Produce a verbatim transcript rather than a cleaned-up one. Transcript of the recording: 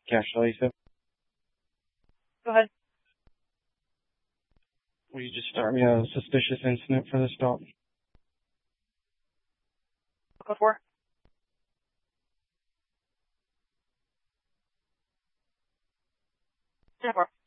Cash Lisa. Go ahead. Will you just start me a suspicious incident for the stop? Go for. ten four.